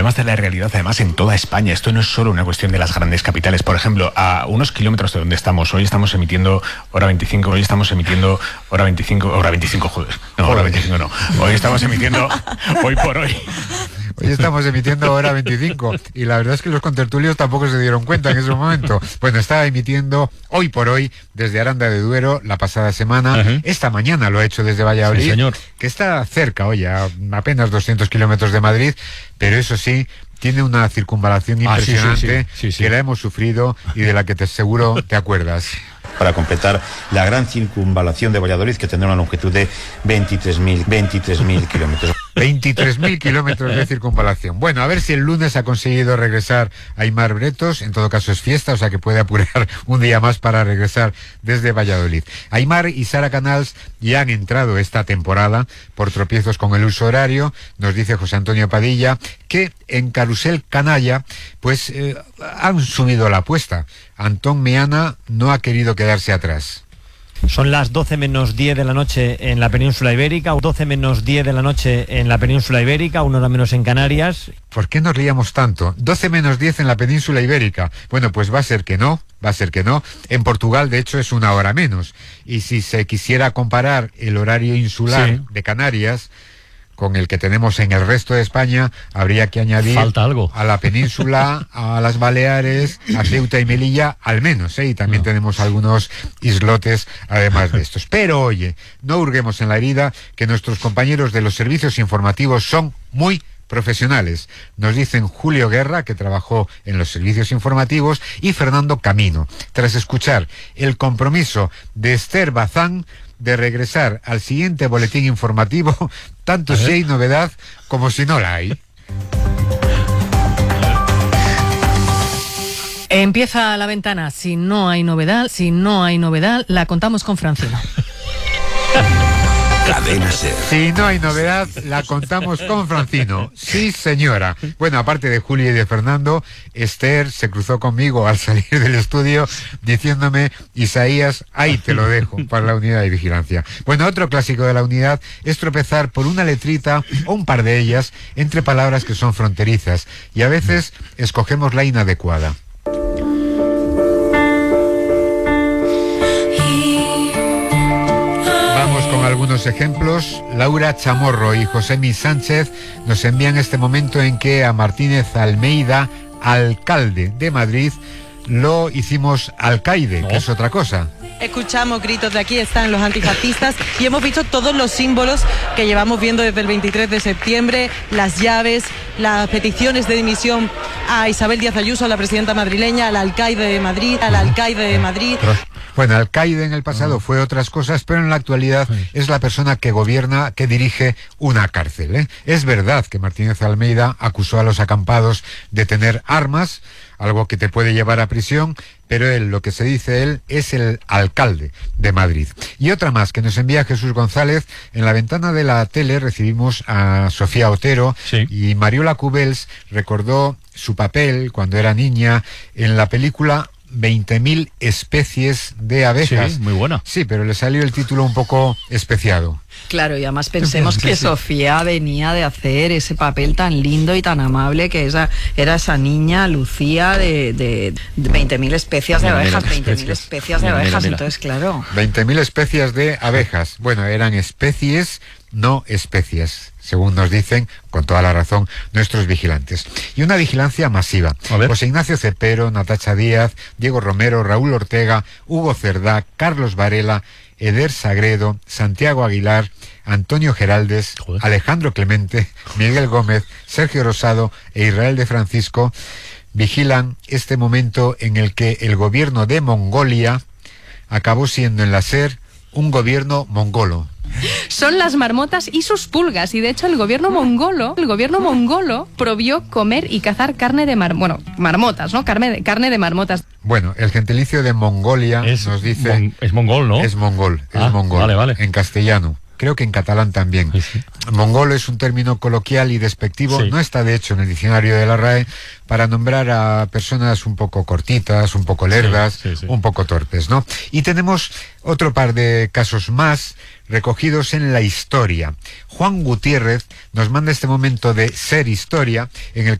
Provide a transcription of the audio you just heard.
problemas de la realidad, además, en toda España. Esto no es solo una cuestión de las grandes capitales. Por ejemplo, a unos kilómetros de donde estamos, hoy estamos emitiendo hora 25, hoy estamos emitiendo hora 25, joder. No, hora 25 no. Hoy estamos emitiendo hoy por hoy. Hoy estamos emitiendo hora 25 y la verdad es que los contertulios tampoco se dieron cuenta en ese momento. Bueno, estaba emitiendo hoy por hoy desde Aranda de Duero la pasada semana. Esta mañana lo ha hecho desde Valladolid, sí, señor, que está cerca, oye, a apenas 200 kilómetros de Madrid, pero eso sí, tiene una circunvalación impresionante que la hemos sufrido y de la que seguro te acuerdas. Para completar la gran circunvalación de Valladolid, que tendrá una longitud de 23.000 kilómetros. 23.000 kilómetros de circunvalación. Bueno, a ver si el lunes ha conseguido regresar Aimar Bretos. En todo caso es fiesta, o sea que puede apurar un día más para regresar desde Valladolid. Aimar y Sara Canals ya han entrado esta temporada por tropiezos con el uso horario. Nos dice José Antonio Padilla que en Carrusel Canalla pues han subido la apuesta. Antón Meana no ha querido quedarse atrás. Son las 12 menos 10 de la noche en la península ibérica, 12 menos 10 de la noche en la península ibérica, 1 hora menos en Canarias. ¿Por qué nos liamos tanto? 12 menos 10 en la península ibérica. Bueno, pues va a ser que no. En Portugal, de hecho, es 1 hora menos. Y si se quisiera comparar el horario insular de Canarias con el que tenemos en el resto de España, habría que añadir a la península, a las Baleares, a Ceuta y Melilla, al menos, y también tenemos algunos islotes además de estos. Pero oye, no hurguemos en la herida, que nuestros compañeros de los servicios informativos son muy profesionales. Nos dicen Julio Guerra, que trabajó en los servicios informativos, y Fernando Camino, tras escuchar el compromiso de Esther Bazán de regresar al siguiente boletín informativo, tanto si hay novedad como si no la hay. Empieza la ventana. Si no hay novedad, la contamos con Francino. Cadena SER. Si no hay novedad, la contamos con Francino. Sí, señora. Bueno, aparte de Julio y de Fernando, Esther se cruzó conmigo al salir del estudio diciéndome: Isaías, ahí te lo dejo para la unidad de vigilancia. Bueno, otro clásico de la unidad es tropezar por una letrita o un par de ellas entre palabras que son fronterizas y a veces escogemos la inadecuada. Algunos ejemplos. Laura Chamorro y Josemi Sánchez nos envían este momento en que a Martínez Almeida, alcalde de Madrid, lo hicimos alcaide, que es otra cosa. Escuchamos gritos de aquí, están los antifascistas y hemos visto todos los símbolos que llevamos viendo desde el 23 de septiembre, las llaves, las peticiones de dimisión a Isabel Díaz Ayuso, a la presidenta madrileña, al alcaide de Madrid, Bueno, alcaide en el pasado fue otras cosas, pero en la actualidad es la persona que gobierna, que dirige una cárcel, Es verdad que Martínez Almeida acusó a los acampados de tener armas, algo que te puede llevar a prisión, pero él, lo que se dice él, es el alcalde de Madrid. Y otra más que nos envía Jesús González: en la ventana de la tele recibimos a Sofía Otero y Mariola Cubels recordó su papel cuando era niña en la película 20.000 especies de abejas. Sí, muy buena. Sí, pero le salió el título un poco especiado. Claro, y además pensemos que Sofía venía de hacer ese papel tan lindo y tan amable que era esa niña Lucía de 20.000 especies de abejas, 20.000 especies de abejas, entonces claro. 20.000 especies de abejas. Bueno, eran especies, no especies, según nos dicen, con toda la razón, nuestros vigilantes. Y una vigilancia masiva. José Ignacio Cepero, Natacha Díaz, Diego Romero, Raúl Ortega, Hugo Cerdá, Carlos Varela, Eder Sagredo, Santiago Aguilar, Antonio Geraldes, Alejandro Clemente, Miguel Gómez, Sergio Rosado e Israel de Francisco vigilan este momento en el que el gobierno de Mongolia acabó siendo en la SER un gobierno mongolo. Son las marmotas y sus pulgas, y de hecho el gobierno mongolo prohibió comer y cazar carne de marmotas, ¿no? Carne de marmotas. Bueno, el gentilicio de Mongolia nos dice... es mongol, ¿no? Es mongol. Vale. En castellano. Creo que en catalán también. Mongolo es un término coloquial y despectivo, no está de hecho en el diccionario de la RAE, para nombrar a personas un poco cortitas, un poco lerdas, un poco torpes, ¿no? Y tenemos otro par de casos más recogidos en la historia. Juan Gutiérrez nos manda este momento de Ser Historia, en el